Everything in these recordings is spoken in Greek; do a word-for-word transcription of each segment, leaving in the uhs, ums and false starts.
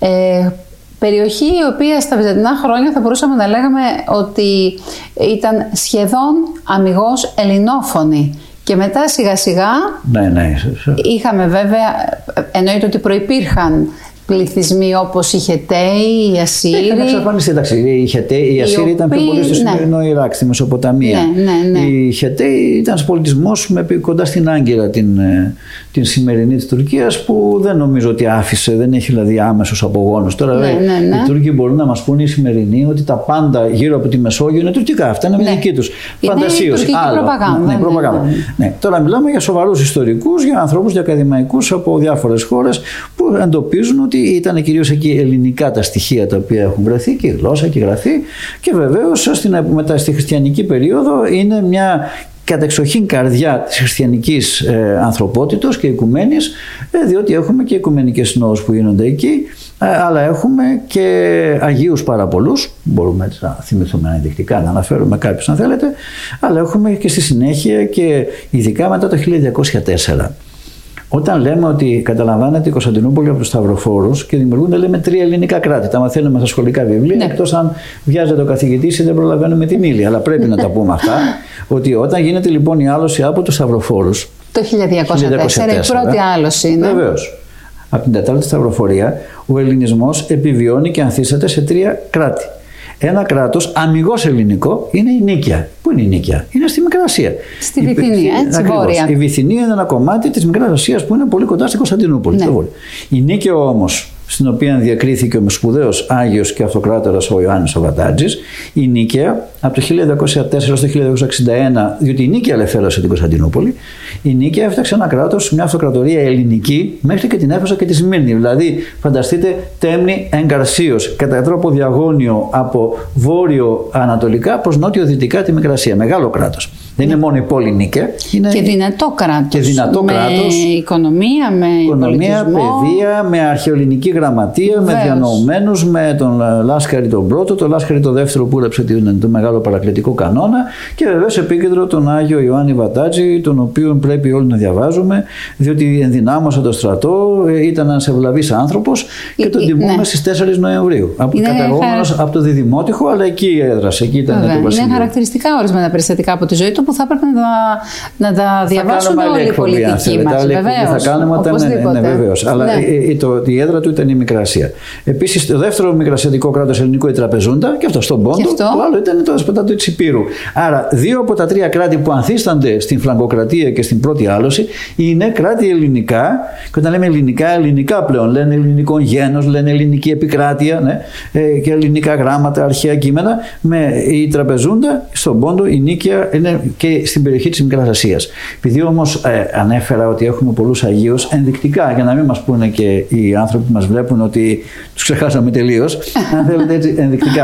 Ε, περιοχή η οποία στα βυζαντινά χρόνια θα μπορούσαμε να λέγαμε ότι ήταν σχεδόν αμιγώς ελληνόφωνη. Και μετά σιγά σιγά ναι, ναι. είχαμε βέβαια, εννοείται ότι προϋπήρχαν πληθυσμοί όπως οι Χεταίοι, οι Ασσύριοι. Είχαν εξαφανιστεί, εντάξει. Οι Χεταίοι, οι Ασσύριοι ήταν πιο πολύ στο σημερινό ναι. Ιράκ, στη Μεσοποταμία. Ναι, ναι, ναι. Οι Χεταίοι ήταν ένας πολιτισμός κοντά στην Άγκυρα, την, την σημερινή της Τουρκίας, που δεν νομίζω ότι άφησε, δεν έχει δηλαδή άμεσους απογόνους. Τώρα ναι, ναι, ναι. οι Τούρκοι μπορούν να μας πούνε οι σημερινοί ότι τα πάντα γύρω από τη Μεσόγειο είναι τουρκικά. Αυτά είναι ναι. δική τους φαντασίωση. Είναι η προπαγάνδα. Ναι, ναι, προπαγάνδα. Ναι, ναι. Ναι. Τώρα μιλάμε για σοβαρούς ιστορικούς, για ανθρώπους, για ακαδημαϊκούς από διάφορες χώρες που εντοπίζουν ότι ήταν κυρίως εκεί ελληνικά τα στοιχεία τα οποία έχουν βρεθεί, και η γλώσσα και η γραφή, και βεβαίως μετά στη χριστιανική περίοδο είναι μια κατεξοχήν καρδιά της χριστιανικής ε, ανθρωπότητος και οικουμένης, ε, διότι έχουμε και οικουμενικές συνόδους που γίνονται εκεί, ε, αλλά έχουμε και Αγίους πάρα πολλούς, μπορούμε να θυμηθούμε ενδεικτικά, να αναφέρουμε κάποιους αν θέλετε, αλλά έχουμε και στη συνέχεια και ειδικά μετά το χίλια διακόσια τέσσερα. Όταν λέμε ότι καταλαμβάνεται η Κωνσταντινούπολη από τους Σταυροφόρους και δημιουργούνται, λέμε, τρία ελληνικά κράτη. Τα μαθαίνουμε στα σχολικά βιβλία, ναι. εκτός αν βιάζεται ο καθηγητής ή δεν προλαβαίνουμε την ύλη. Αλλά πρέπει να τα πούμε αυτά. Ότι όταν γίνεται λοιπόν η άλωση από τους Σταυροφόρους. Το χίλια διακόσια τέσσερα, η πρώτη άλωση είναι. Βεβαίως. Από την Τετάρτη Σταυροφορία, ο ελληνισμός επιβιώνει και ανθίσταται σε τρία κράτη. Ένα κράτος αμιγώς ελληνικό είναι η Νίκαια. Πού είναι η Νίκαια? Είναι στη Μικρά Ασία. Στη Βυθινία, έτσι, βόρεια. Η Βυθινία είναι ένα κομμάτι της Μικράς Ασίας που είναι πολύ κοντά στην Κωνσταντινούπολη. Ναι. Η Νίκαια όμως, στην οποία διακρίθηκε ο σπουδαίος Άγιος και Αυτοκράτορας ο Ιωάννης ο Βατάτζης, η Νίκαια από το χίλια διακόσια τέσσερα στο χίλια διακόσια εξήντα ένα, διότι η Νίκαια ελευθέρωσε την Κωνσταντινούπολη, η Νίκαια έφτιαξε ένα κράτος, μια αυτοκρατορία ελληνική μέχρι και την Έφεσα και τη Σμύρνη. Δηλαδή, φανταστείτε, τέμνη εγκαρσίως, κατά τρόπο διαγώνιο από βόρειο-ανατολικά προς νότιο-δυτικά τη Μικρά Ασία. Μεγάλο κράτος. Δεν είναι μόνο η πόλη Νίκαια. Είναι και δυνατό κράτος. Και δυνατό με κράτος. Οικονομία, με οικονομία, παιδεία, με αρχαιοελληνική γραμματεία, Βεβαίως. με διανοουμένους, με τον Λάσκαρη τον πρώτο, τον Λάσκαρη τον δεύτερο που έγραψε το μεγάλο παρακλητικό κανόνα, και βεβαίως επίκεντρο τον Άγιο Ιωάννη Βατάτζη, τον οποίο πρέπει όλοι να διαβάζουμε, διότι ενδυνάμωσε το στρατό, ήταν ένας ευλαβής άνθρωπος και τον τιμούμε ναι. στις τέσσερις Νοεμβρίου. Καταγόμενος χαρα... από το Διδημότυχο, αλλά εκεί έδρασε, εκεί ήταν το βασίλειο. Είναι χαρακτηριστικά ορισμένα περιστατικά από τη ζωή του που θα έπρεπε να, να τα διαβάσουν όλοι οι πολιτικοί μας. Θα κάνουμε όταν είναι, ναι, βεβαίως. Αλλά ναι. η, το, η έδρα του ήταν η Μικρά Ασία. Επίσης, το δεύτερο μικρασιατικό κράτος ελληνικό, η Τραπεζούντα, και αυτό στον Πόντο, το άλλο ήταν το Δεσποτάτο της Υπήρου. Άρα, δύο από τα τρία κράτη που ανθίστανται στην φλαγκοκρατία και στην πρώτη άλωση είναι κράτη ελληνικά. Και όταν λέμε ελληνικά, ελληνικά πλέον λένε ελληνικό γένος, λένε ελληνική επικράτεια, ναι, και ελληνικά γράμματα, αρχαία κείμενα. Με η Τραπεζούντα στον Πόντο, η Νίκαια είναι και στην περιοχή της Μικράς Ασίας. Επειδή όμως ε, ανέφερα ότι έχουμε πολλούς Αγίους, ενδεικτικά, για να μην μας πούνε και οι άνθρωποι που μας βλέπουν ότι τους ξεχάσαμε τελείως, αν θέλετε έτσι ενδεικτικά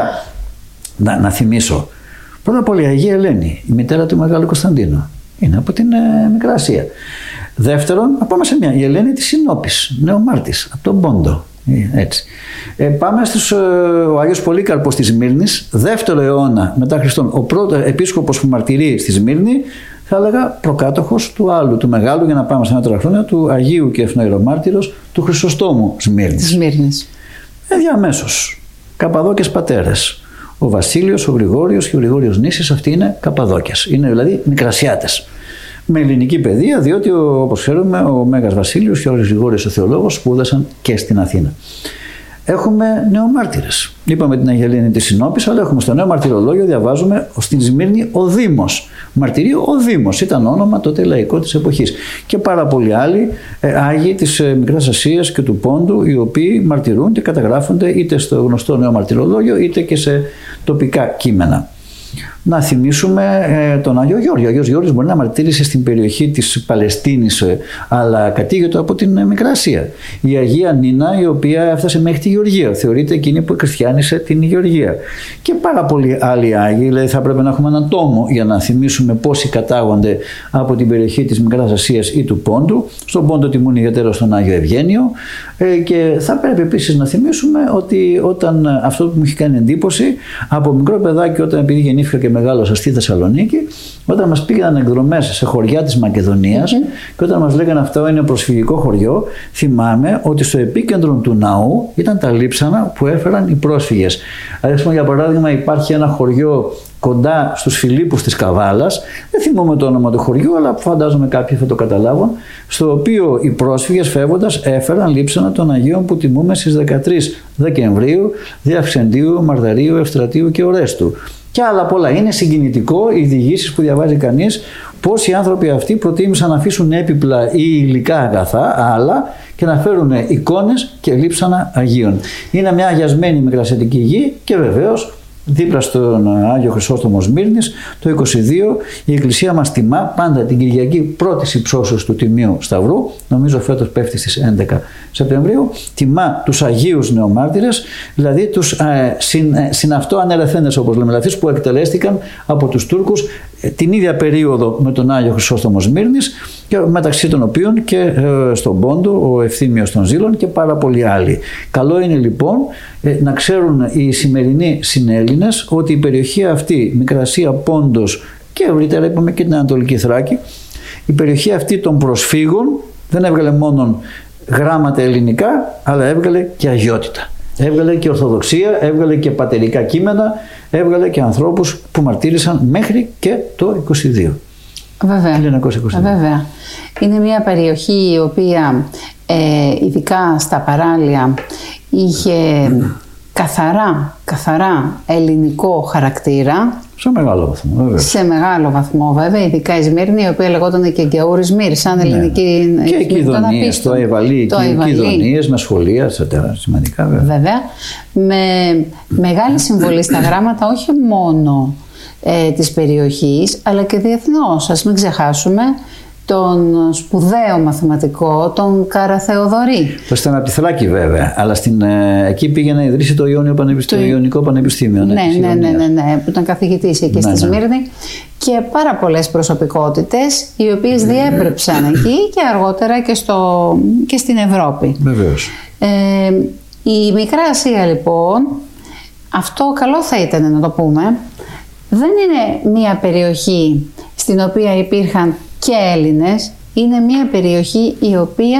να, να θυμίσω. Πρώτα απ' όλα η Αγία Ελένη, η μητέρα του Μεγάλου Κωνσταντίνου, είναι από την ε, Μικρά Ασία. Δεύτερον, να πάμε σε μια, η Ελένη της Συνόπης, νεομάρτης, από τον Πόντο. Έτσι. Ε, πάμε στους, ο Άγιος Πολύκαρπος της Σμύρνης, δεύτερο αιώνα μετά Χριστόν, ο πρώτος επίσκοπος που μαρτυρεί στη Σμύρνη, θα έλεγα προκάτοχος του άλλου, του μεγάλου, για να πάμε στα μέτρα χρόνια, του Αγίου και Ευθνοϊρομάρτυρος του Χρυσοστόμου Σμύρνης. Σμύρνης. Ε, διαμέσως, Καπαδόκες πατέρες. Ο Βασίλειος, ο Γρηγόριος και ο Γρηγόριος Νήσης, αυτοί είναι Καπαδόκες. Είναι δηλαδή Μικρασιάτες. Με ελληνική παιδεία, διότι όπως ξέρουμε ο Μέγας Βασίλειος και ο Γρηγόριος ο Θεολόγος σπούδασαν και στην Αθήνα. Έχουμε νεομάρτυρες. Είπαμε την Αγία Ελένη της Συνόπης, αλλά έχουμε στο νέο μαρτυρολόγιο, διαβάζουμε στην Σμύρνη ο Δήμος. Μαρτυρείο ο Δήμος ήταν όνομα τότε λαϊκό της εποχής. Και πάρα πολλοί άλλοι ε, Άγιοι της ε, Μικράς Ασίας και του Πόντου, οι οποίοι μαρτυρούν και καταγράφονται είτε στο γνωστό νέο μαρτυρολόγιο είτε και σε τοπικά κείμενα. Να θυμίσουμε ε, τον Άγιο Γεώργιο. Ο Άγιος Γεώργιος μπορεί να μαρτύρησε στην περιοχή της Παλαιστίνης, ε, αλλά κατήγεται από την ε, Μικρά Ασία. Η Αγία Νίνα, η οποία έφτασε μέχρι τη Γεωργία, θεωρείται εκείνη που χριστιάνισε την Γεωργία. Και πάρα πολλοί άλλοι Άγιοι, δηλαδή θα πρέπει να έχουμε έναν τόμο για να θυμίσουμε πόσοι κατάγονται από την περιοχή της Μικράς Ασίας ή του Πόντου. Στον Πόντο τιμούν ιδιαίτερα στον Άγιο Ευγένιο. Ε, και θα πρέπει επίσης να θυμίσουμε ότι όταν αυτό που μου έχει κάνει εντύπωση από μικρό παιδάκι, όταν επειδή γεννήθηκα και μεγάλωσα στη Θεσσαλονίκη, όταν μας πήγαν εκδρομές σε χωριά της Μακεδονίας mm-hmm. και όταν μας λέγανε αυτό είναι προσφυγικό χωριό, θυμάμαι ότι στο επίκεντρο του ναού ήταν τα λείψανα που έφεραν οι πρόσφυγες. Ας πούμε, για παράδειγμα, υπάρχει ένα χωριό κοντά στους Φιλίππους της Καβάλας, δεν θυμόμαι το όνομα του χωριού, αλλά φαντάζομαι κάποιοι θα το καταλάβουν, στο οποίο οι πρόσφυγες φεύγοντας έφεραν λείψανα των Αγίων που τιμούμε στις δεκατρείς Δεκεμβρίου, Δια Αυξεντίου, Μαρδαρίου, Ευστρατείου και Ορέστου. Και άλλα πολλά. Είναι συγκινητικό οι διηγήσεις που διαβάζει κανείς, πώς οι άνθρωποι αυτοί προτίμησαν να αφήσουν έπιπλα ή υλικά αγαθά, άλλα, και να φέρουν εικόνες και λείψανα Αγίων. Είναι μια αγιασμένη μικρασιατική γη και βεβαίως δίπλα στον Άγιο Χρυσόστομο Σμύρνης, το είκοσι δύο, η Εκκλησία μας τιμά πάντα την Κυριακή πρώτης υψώσεως του Τιμίου Σταυρού, νομίζω φέτος πέφτει στις έντεκα Σεπτεμβρίου, τιμά τους Αγίους Νεομάρτυρες, δηλαδή τους ε, συν, ε, συναυτό ανερεθέντες, όπως λέμε, δηλαδή που εκτελέστηκαν από τους Τούρκους ε, την ίδια περίοδο με τον Άγιο Χρυσόστομο Σμύρνης, και μεταξύ των οποίων και ε, στον Πόντο ο Ευθύμιος των Ζήλων και πάρα πολλοί άλλοι. Καλό είναι λοιπόν ε, να ξέρουν οι σημερινοί συνέλληνες ότι η περιοχή αυτή, Μικρασία, Πόντος και ευρύτερα είπαμε και την Ανατολική Θράκη, η περιοχή αυτή των προσφύγων δεν έβγαλε μόνο γράμματα ελληνικά, αλλά έβγαλε και αγιότητα. Έβγαλε και ορθοδοξία, έβγαλε και πατερικά κείμενα, έβγαλε και ανθρώπους που μαρτύρησαν μέχρι και το είκοσι δύο. Βέβαια. χίλια εννιακόσια είκοσι δύο. Βέβαια. Είναι μια περιοχή η οποία ε, ειδικά στα παράλια είχε καθαρά, καθαρά ελληνικό χαρακτήρα. Σε μεγάλο βαθμό, βέβαια. Σε μεγάλο βαθμό, βέβαια. Ειδικά η Σμύρνη, η οποία λεγόταν και Γκεούρη Σμύρ, σαν ελληνική. Ναι. Και οι Κιδωνίες, το Αϊβαλί, και οι Κιδωνίες με σχολεία, ετcetera. Σημαντικά, βέβαια. Βέβαια. Με μεγάλη συμβολή στα γράμματα, όχι μόνο ε, της περιοχής, αλλά και διεθνώς. Ας μην ξεχάσουμε τον σπουδαίο μαθηματικό, τον Καραθεοδωρή. Πώς ήταν από τη Θράκη βέβαια, αλλά στην, ε, εκεί πήγε να ιδρύσει το, Ιόνιο Πανεπιστήμιο, το Ιωνικό Πανεπιστήμιο. Ναι, ναι, ναι, ναι, ναι, που ήταν καθηγητής εκεί ναι, στη Σμύρνη. Ναι. Και πάρα πολλές προσωπικότητες οι οποίες διέπρεψαν εκεί και αργότερα και, στο, και στην Ευρώπη. Βεβαίως. Ε, η Μικρά Ασία λοιπόν, αυτό καλό θα ήταν να το πούμε, δεν είναι μια περιοχή στην οποία υπήρχαν και Έλληνες, είναι μια περιοχή η οποία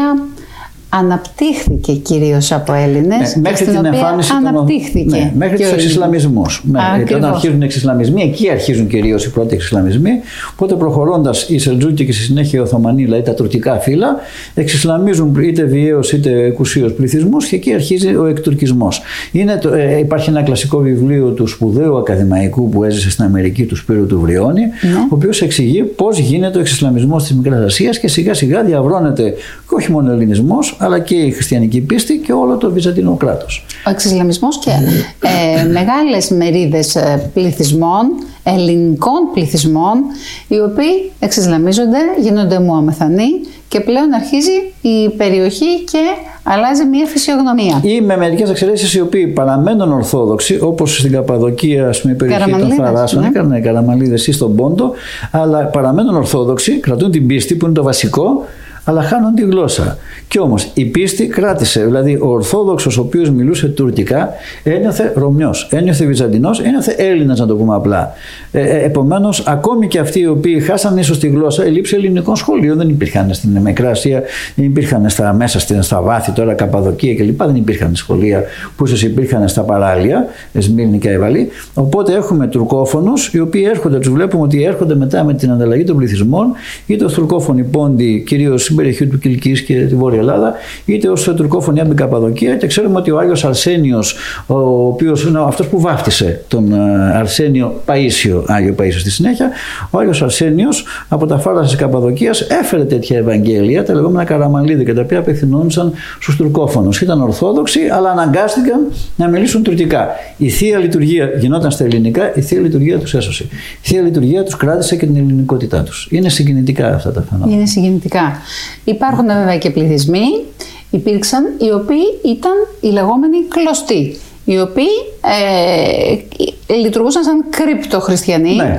αναπτύχθηκε κυρίως από Έλληνες. Ναι, μέχρι την εμφάνιση αναπτύχθηκε των... ναι, μέχρι τους εξισλαμισμούς. Ναι, όταν αρχίζουν οι εξισλαμισμοί, εκεί αρχίζουν κυρίως οι πρώτοι εξισλαμισμοί. Οπότε προχωρώντας οι Σελτζούκοι και στη συνέχεια οι Οθωμανοί, δηλαδή τα τουρκικά φύλλα, εξισλαμίζουν είτε βιαίως είτε εκουσίως πληθυσμούς και εκεί αρχίζει ο εκτουρκισμός. Είναι το, ε, υπάρχει ένα κλασικό βιβλίο του σπουδαίου ακαδημαϊκού που έζησε στην Αμερική, του Σπύρου του Βριώνη, ναι. ο οποίος εξηγεί πώς γίνεται ο εξισλαμισμός της Μικράς Ασίας και σιγά σιγά διαβρώνεται όχι μόνο ο ελληνισμός, αλλά και η χριστιανική πίστη και όλο το βυζαντινό κράτος. Ο εξισλαμισμός και ε, μεγάλες μερίδες πληθυσμών, ελληνικών πληθυσμών, οι οποίοι εξισλαμίζονται, γίνονται μουαμεθανοί και πλέον αρχίζει η περιοχή και αλλάζει μια φυσιογνωμία. Ή με μερικές εξαιρέσεις οι οποίοι παραμένουν ορθόδοξοι, όπως στην Καπαδοκία, ας πούμε, η περιοχή των Θαράσων, ναι. έκαναν Καραμανλίδες ή στον Πόντο, αλλά παραμένουν ορθόδοξοι, κρατούν την πίστη που είναι το βασικό, αλλά χάνουν τη γλώσσα. Κι όμως η πίστη κράτησε. Δηλαδή ο Ορθόδοξος, ο οποίος μιλούσε τουρκικά, ένιωθε Ρωμιός, ένιωθε Βυζαντινός, ένιωθε Έλληνας, να το πούμε απλά. Ε, ε, επομένως, ακόμη και αυτοί οι οποίοι χάσαν ίσως τη γλώσσα, ελήψη ελληνικών σχολείων, δεν υπήρχαν στην Μικρά Ασία, δεν υπήρχαν στα μέσα, στα βάθη, τώρα Καπαδοκία κλπ. Δεν υπήρχαν σχολεία που ίσως υπήρχαν στα παράλια, Σμύρνη και Αϊβαλί. Οπότε έχουμε τουρκόφωνους, οι οποίοι έρχονται, τους βλέπουμε ότι έρχονται μετά με την ανταλλαγή των πληθυσμών, είτε ως τουρκόφωνοι πόντοι, κυρίως στην περιοχή του Κιλκής και τη Βόρεια Ελλάδα, είτε ως τουρκόφωνοι από την Καπαδοκία. Και ξέρουμε ότι ο Άγιος Αρσένιος, ο οποίος είναι αυτός που βάφτισε τον Αρσένιο Παΐσιο, Άγιο Παΐσιο στη συνέχεια, ο Άγιος Αρσένιος από τα φάρτασα της Καπαδοκίας έφερε τέτοια Ευαγγέλια, τα λεγόμενα Καραμανλίδια, τα οποία απευθυνόντουσαν στους τουρκόφωνους. Ήταν Ορθόδοξοι, αλλά αναγκάστηκαν να μιλήσουν τουρκικά. Η Θεία Λειτουργία γινόταν στα ελληνικά, η Θεία Λειτουργία τους έσωσε. Η Θεία Λειτουργία τους κράτησε και την ελληνικότητά τους. Είναι συγκινητικά αυτά τα φαινόμενα. Είναι συγκινητικά. Υπάρχουν βέβαια και πληθυσμοί, υπήρξαν οι οποίοι ήταν οι λεγόμενοι κλωστοί, οι οποίοι ε, λειτουργούσαν σαν κρυπτοχριστιανοί. Ναι.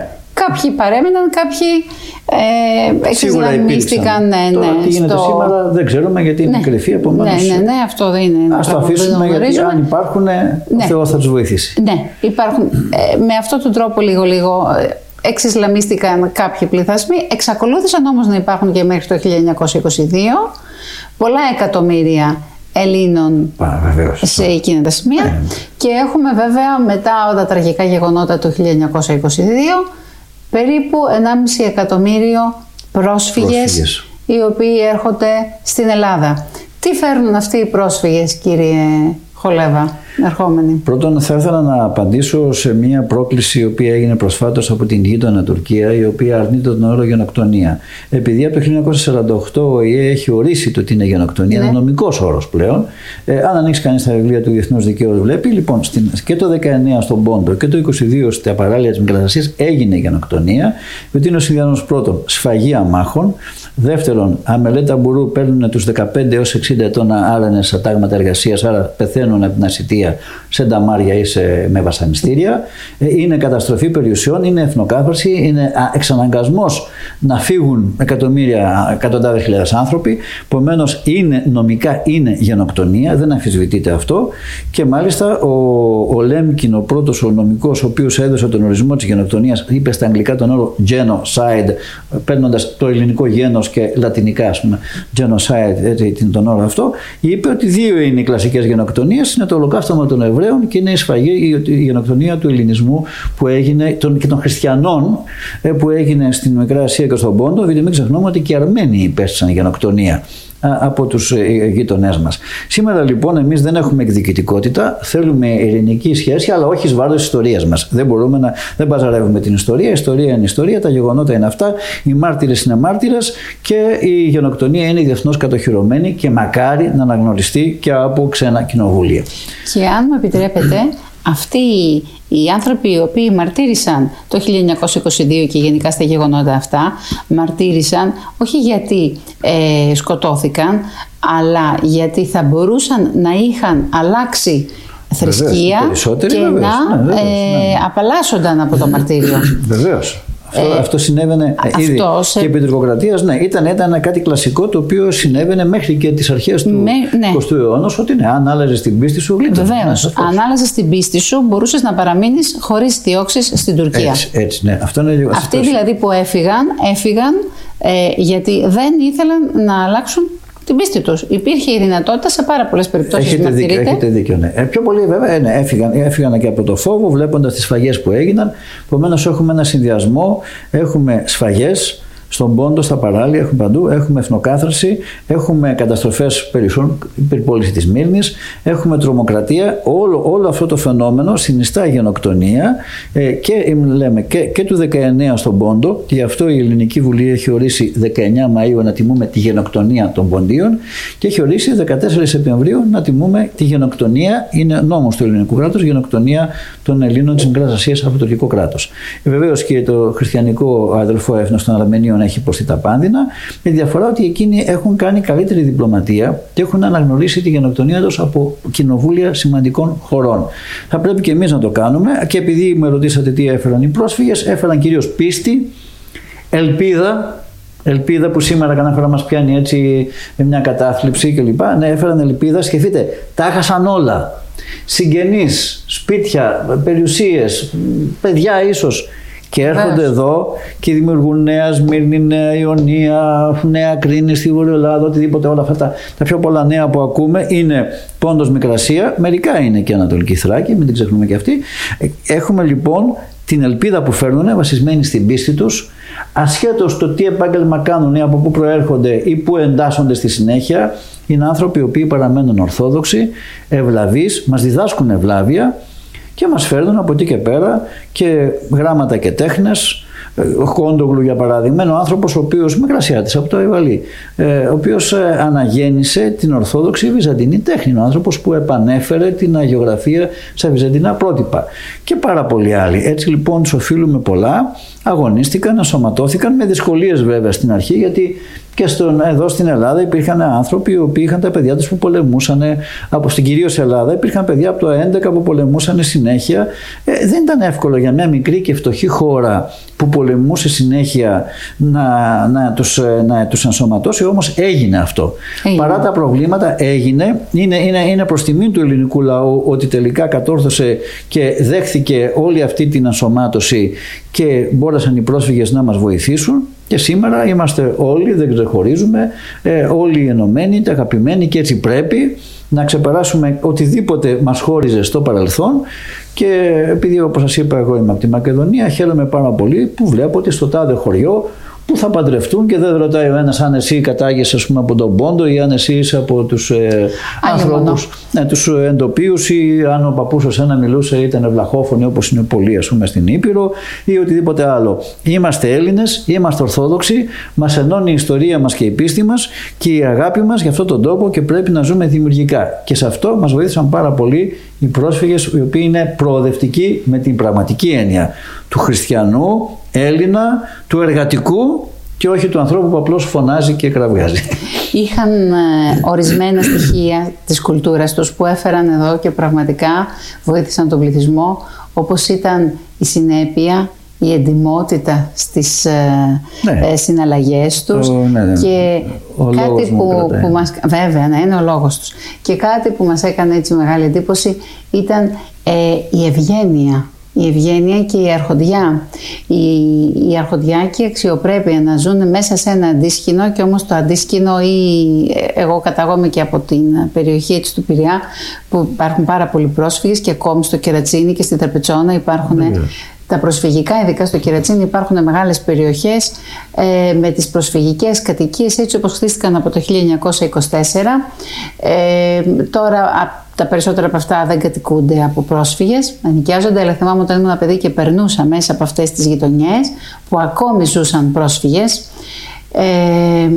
Κάποιοι παρέμειναν, κάποιοι ε, εξισλαμίστηκαν. Ναι, ναι, Τώρα, τι γίνεται στο... σήμερα δεν ξέρουμε, γιατί είναι ναι, κρυφή, επομένως. Ναι, ναι, ναι, αυτό δεν είναι. Ας το αφήσουμε, γιατί αν υπάρχουν, ναι, ο Θεός θα τους βοηθήσει. Ναι, υπάρχουν. Ε, με αυτόν τον τρόπο λίγο-λίγο εξισλαμίστηκαν κάποιοι πληθυσμοί. Εξακολούθησαν όμως να υπάρχουν και μέχρι το χίλια εννιακόσια είκοσι δύο πολλά εκατομμύρια Ελλήνων Α, βεβαίως, σε εκείνα τα σημεία. Ε, και έχουμε βέβαια μετά τα τραγικά γεγονότα του χίλια εννιακόσια είκοσι δύο περίπου ενάμιση εκατομμύριο πρόσφυγες, πρόσφυγες οι οποίοι έρχονται στην Ελλάδα. Τι φέρνουν αυτοί οι πρόσφυγες, κύριε Χολέβα, ερχόμενοι? Πρώτον, θα ήθελα να απαντήσω σε μια πρόκληση η οποία έγινε προσφάτως από την γείτονα Τουρκία, η οποία αρνείται τον όρο γενοκτονία. Επειδή από το χίλια εννιακόσια σαράντα οκτώ ο ΙΕ έχει ορίσει το τι είναι γενοκτονία, ναι. είναι νομικός όρος πλέον. Ε, αν ανοίξει κανείς τα βιβλία του Διεθνούς Δικαίου, βλέπει λοιπόν στην, και το δεκαεννέα στον Πόντο και το είκοσι δύο στα παράλια της Μικράς Ασίας έγινε γενοκτονία, γιατί είναι ο συνδυασμός πρώτον σφαγή αμάχων, δεύτερον αμελέτα μπουρού παίρνουν τους δεκαπέντε έως εξήντα ετών άρενες σε τάγματα εργασίας, άρα πεθαίνουν από την ασιτεία σε νταμάρια ή σε, με βασανιστήρια. Είναι καταστροφή περιουσιών, είναι εθνοκάθαρση, είναι εξαναγκασμός να φύγουν εκατομμύρια, εκατοντάδες χιλιάδες άνθρωποι. Επομένως, είναι νομικά είναι γενοκτονία, δεν αμφισβητείται αυτό. Και μάλιστα ο, ο Λέμκιν, ο πρώτος ο νομικός, ο οποίος έδωσε τον ορισμό της γενοκτονίας, είπε στα αγγλικά τον όρο genocide, παίρνοντας το ελληνικό γένος και λατινικά, ας πούμε, genocide, έτσι, τον όρο αυτό, είπε ότι δύο είναι οι κλασικές γενοκτονίες, είναι το ολοκαύτωμα των Εβραίων και είναι η σφαγή, η γενοκτονία του ελληνισμού που έγινε και των χριστιανών που έγινε στην Μικρά Ασία και στον Πόντο, γιατί μην ξεχνούμε ότι και οι Αρμένοι υπέστησαν γενοκτονία από τους γείτονές μας. Σήμερα λοιπόν εμείς δεν έχουμε εκδικητικότητα, θέλουμε ειρηνική σχέση, αλλά όχι εις βάρος της ιστορίας μας. Δεν μπορούμε να, δεν παζαρεύουμε την ιστορία, η ιστορία είναι ιστορία, τα γεγονότα είναι αυτά, οι μάρτυρες είναι μάρτυρες και η γενοκτονία είναι διεθνώς κατοχυρωμένη και μακάρι να αναγνωριστεί και από ξένα κοινοβούλια. Και αν μου επιτρέπετε, αυτοί οι άνθρωποι οι οποίοι μαρτύρησαν το χίλια εννιακόσια είκοσι δύο και γενικά στα γεγονότα αυτά, μαρτύρησαν όχι γιατί ε, σκοτώθηκαν, αλλά γιατί θα μπορούσαν να είχαν αλλάξει θρησκεία και βεβαίως, να ναι, βεβαίως, ναι. Ε, απαλλάσσονταν από το μαρτύριο. Βεβαίως. Αυτό, ε, αυτό συνέβαινε αυτό ήδη σε... και επί τουρκοκρατίας, ναι, ήταν, ήταν κάτι κλασικό το οποίο συνέβαινε μέχρι και τις αρχές του Με, ναι. εικοστού αιώνα, ότι ναι, αν άλλαζες την πίστη σου γλίτωνε. Βεβαίως, ναι, αν άλλαζες την πίστη σου μπορούσες να παραμείνεις χωρίς διώξεις στην Τουρκία. Έτσι, έτσι ναι. Αυτό είναι λίγο Αυτοί δηλαδή που έφυγαν, έφυγαν ε, γιατί δεν ήθελαν να αλλάξουν την πίστη τους. Υπήρχε η δυνατότητα σε πάρα πολλές περιπτώσεις. Έχετε δίκιο, έχετε δίκιο, ναι. Ε, πιο πολύ βέβαια ναι, έφυγαν, έφυγαν και από το φόβο βλέποντας τις σφαγές που έγιναν. Επομένως έχουμε ένα συνδυασμό, έχουμε σφαγές στον Πόντο, στα παράλια, έχουμε παντού, έχουμε εθνοκάθαρση, έχουμε καταστροφές περιουσιών, η περιπόληση της Μύρνης, έχουμε τρομοκρατία. Όλο, όλο αυτό το φαινόμενο συνιστά γενοκτονία ε, και, λέμε, και, και του δεκαεννέα στον Πόντο, και γι' αυτό η Ελληνική Βουλή έχει ορίσει δεκαεννέα Μαΐου να τιμούμε τη γενοκτονία των Ποντίων και έχει ορίσει δεκατέσσερις Σεπτεμβρίου να τιμούμε τη γενοκτονία, είναι νόμος του ελληνικού κράτους, γενοκτονία των Ελλήνων της Μικράς Ασίας από το τουρκικό κράτος. Βεβαίως και το χριστιανικό αδελφό έθνος των Αρμενίων έχει υποστεί τα πάνδυνα, με διαφορά ότι εκείνοι έχουν κάνει καλύτερη διπλωματία και έχουν αναγνωρίσει τη γενοκτονία τους από κοινοβούλια σημαντικών χωρών. Θα πρέπει και εμείς να το κάνουμε, και επειδή με ρωτήσατε τι έφεραν οι πρόσφυγες, έφεραν κυρίως πίστη, ελπίδα, ελπίδα που σήμερα κανένα φορά μας πιάνει έτσι με μια κατάθλιψη κλπ. Ναι, έφεραν ελπίδα, σκεφτείτε, τα έχασαν όλα. Συγγενείς, σπίτια, περιουσίες, παιδιά ίσως. Και έρχονται Βες. εδώ και δημιουργούν Νέα Σμύρνη, Νέα Ιωνία, Νέα Κρίνη στη Βόρεια Ελλάδα, οτιδήποτε. Όλα αυτά τα, τα πιο πολλά νέα που ακούμε είναι Πόντος, Μικρασία, μερικά είναι και Ανατολική Θράκη, μην την ξεχνούμε και αυτή. Έχουμε λοιπόν την ελπίδα που φέρνουν βασισμένη στην πίστη τους, ασχέτως το τι επάγγελμα κάνουν ή από πού προέρχονται ή πού εντάσσονται στη συνέχεια. Είναι άνθρωποι οι οποίοι παραμένουν ορθόδοξοι, ευλαβείς, μας διδάσκουν ευλάβεια και μας φέρνουν από εκεί και πέρα και γράμματα και τέχνες. Ο Κόντογλου για παράδειγμα είναι ο άνθρωπος ο οποίος, Μικρασιάτης από το Αϊβαλί, ο οποίος αναγέννησε την ορθόδοξη βυζαντινή τέχνη, ο άνθρωπος που επανέφερε την αγιογραφία στα βυζαντινά πρότυπα και πάρα πολλοί άλλοι. Έτσι λοιπόν τους οφείλουμε πολλά, αγωνίστηκαν, ενσωματώθηκαν με δυσκολίες βέβαια στην αρχή, γιατί και στον, εδώ στην Ελλάδα υπήρχαν άνθρωποι οι οποίοι είχαν τα παιδιά τους που πολεμούσαν, από στην κυρίως Ελλάδα υπήρχαν παιδιά από το έντεκα που πολεμούσαν συνέχεια. Ε, δεν ήταν εύκολο για μια μικρή και φτωχή χώρα που πολεμούσε συνέχεια να, να, τους, να τους ενσωματώσει, όμως έγινε αυτό. Έγινε. Παρά τα προβλήματα έγινε, είναι, είναι, είναι προς τιμή του ελληνικού λαού ότι τελικά κατόρθωσε και δέχθηκε όλη αυτή την ενσωμάτωση και μπόρεσαν οι πρόσφυγες να μας βοηθήσουν. Και σήμερα είμαστε όλοι, δεν ξεχωρίζουμε, ε, όλοι ενωμένοι, αγαπημένοι, και έτσι πρέπει να ξεπεράσουμε οτιδήποτε μας χώριζε στο παρελθόν. Και επειδή, όπως σας είπα, εγώ είμαι από τη Μακεδονία, χαίρομαι πάρα πολύ που βλέπω ότι στο τάδε χωριό που θα παντρευτούν και δεν ρωτάει ο ένας αν εσύ κατάγεσαι, ας πούμε, από τον Πόντο ή αν εσύ είσαι από τους ε, ανθρώπους, ναι, τους εντοπίους, ή αν ο παππούς ως ένα μιλούσε ήταν βλαχόφωνοι όπως είναι πολλοί, ας πούμε, στην Ήπειρο, ή οτιδήποτε άλλο. Είμαστε Έλληνες, είμαστε Ορθόδοξοι, μας ενώνει η ιστορία μας και η πίστη μας και η αγάπη μας για αυτόν τον τόπο και πρέπει να ζούμε δημιουργικά. Και σε αυτό μας βοήθησαν πάρα πολύ οι πρόσφυγες, οι οποίοι είναι προοδευτικοί με την πραγματική έννοια του χριστιανού, Έλληνα, του εργατικού και όχι του ανθρώπου που απλώς φωνάζει και κραυγάζει. Είχαν ε, ορισμένα στοιχεία της κουλτούρας τους που έφεραν εδώ και πραγματικά βοήθησαν τον πληθυσμό, όπως ήταν η συνέπεια, η εντιμότητα στις ε, ναι. ε, συναλλαγές τους. Ο, ναι, ναι. Και ο κάτι που, που μας, βέβαια, ναι, είναι ο λόγος τους. Και κάτι που μας έκανε έτσι μεγάλη εντύπωση ήταν ε, η ευγένεια. Η ευγένεια και η αρχοντιά. Η, η αρχοντιά και η αξιοπρέπεια να ζουν μέσα σε ένα αντίσκηνο, και όμως το αντίσκηνο, ή εγώ κατάγομαι και από την περιοχή έτσι του Πειραιά, που υπάρχουν πάρα πολλοί πρόσφυγες, και ακόμη στο Κερατσίνι και στη Τραπετσόνα υπάρχουν mm. τα προσφυγικά, ειδικά στο Κερατσίνι υπάρχουν μεγάλες περιοχές ε, με τις προσφυγικές κατοικίες έτσι όπως χτίστηκαν από το χίλια εννιακόσια είκοσι τέσσερα. Ε, τώρα τα περισσότερα από αυτά δεν κατοικούνται από πρόσφυγες, ενοικιάζονται, αλλά θυμάμαι όταν ήμουν παιδί και περνούσα μέσα από αυτές τις γειτονιές που ακόμη ζούσαν πρόσφυγες. Ε,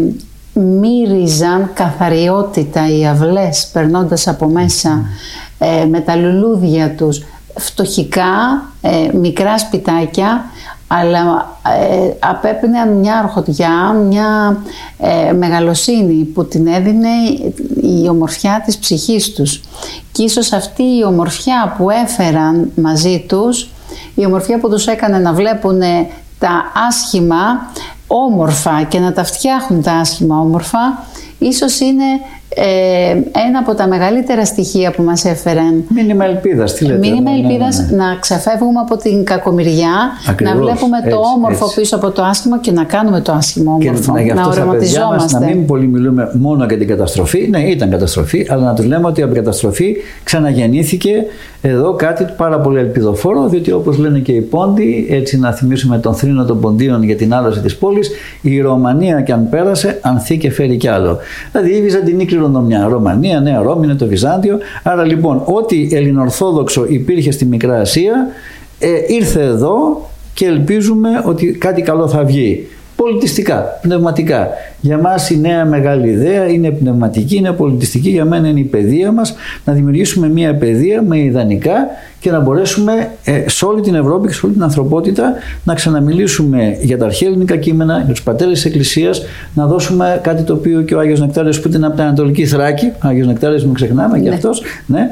μύριζαν καθαριότητα οι αυλές περνώντας από μέσα ε, με τα λουλούδια τους, φτωχικά, ε, μικρά σπιτάκια, αλλά ε, απέπαιναν μια αρχοντιά, μια ε, μεγαλοσύνη που την έδινε η ομορφιά της ψυχής τους. Και ίσως αυτή η ομορφιά που έφεραν μαζί τους, η ομορφιά που τους έκανε να βλέπουν τα άσχημα όμορφα και να τα φτιάχνουν τα άσχημα όμορφα, ίσως είναι ε, ένα από τα μεγαλύτερα στοιχεία που μας έφεραν. Μήνυμα ελπίδας, τι λέτε. Μήνυμα ελπίδας, ναι, ναι, ναι. Να ξεφεύγουμε από την κακομοιριά, ακριβώς, να βλέπουμε έτσι, το όμορφο έτσι. Πίσω από το άσχημο και να κάνουμε το άσχημο όμορφο. Και να, να οραματιζόμαστε. Να μην πολύ μιλούμε μόνο για την καταστροφή. Ναι, ήταν καταστροφή, αλλά να τους λέμε ότι από την καταστροφή ξαναγεννήθηκε εδώ κάτι πάρα πολύ ελπιδοφόρο, διότι όπως λένε και οι Πόντοι, έτσι να θυμίσουμε τον θρήνο των Ποντίων για την άλωση της πόλης, η Ρωμανία κι αν πέρασε, ανθεί και φέρει κι άλλο. Δηλαδή η Βυζαντινή κληρονομιά, Ρωμανία, Νέα Ρώμη είναι το Βυζάντιο. Άρα λοιπόν, ό,τι ελληνοορθόδοξο υπήρχε στη Μικρά Ασία, ε, ήρθε εδώ και ελπίζουμε ότι κάτι καλό θα βγει. Πολιτιστικά, πνευματικά. Για μας η νέα μεγάλη ιδέα είναι πνευματική, είναι πολιτιστική. Για μένα είναι η παιδεία μας, να δημιουργήσουμε μια παιδεία με ιδανικά και να μπορέσουμε ε, σε όλη την Ευρώπη και σε όλη την ανθρωπότητα να ξαναμιλήσουμε για τα αρχαία ελληνικά κείμενα, για τους πατέρες της Εκκλησίας, να δώσουμε κάτι το οποίο και ο Άγιος Νεκτάριος που ήταν από την Ανατολική Θράκη, ο Άγιος Νεκτάριος μην ξεχνάμε και ναι. αυτός, ναι,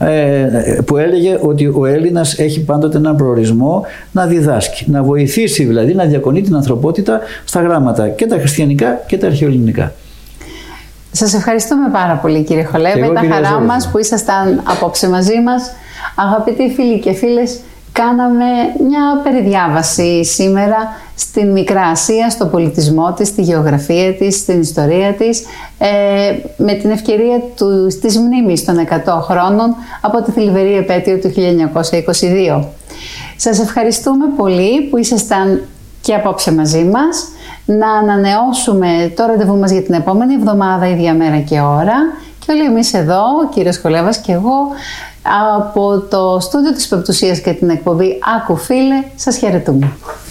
ε, που έλεγε ότι ο Έλληνας έχει πάντοτε έναν προορισμό να διδάσκει, να βοηθήσει δηλαδή να διακονεί την ανθρωπότητα στα γράμματα και τα χριστιανικά και τα αρχαιοελληνικά. Σας ευχαριστούμε πάρα πολύ κύριε Χολέβα, ήταν χαρά μας που ήσασταν απόψε μαζί μας. Αγαπητοί φίλοι και φίλες, κάναμε μια περιδιάβαση σήμερα στην Μικρά Ασία, στον πολιτισμό της, στη γεωγραφία της, στην ιστορία της, ε, με την ευκαιρία του, της μνήμης των εκατό χρόνων από τη θλιβερή επέτειο του χίλια εννιακόσια είκοσι δύο. Σας ευχαριστούμε πολύ που ήσασταν και απόψε μαζί μας. Να ανανεώσουμε το ραντεβού μας για την επόμενη εβδομάδα, ίδια μέρα και ώρα. Και όλοι εμείς εδώ, ο κύριος Χολέβας και εγώ, από το στούντιο της Πεπτουσίας και την εκπομπή Άκου Φίλε, σας χαιρετούμε.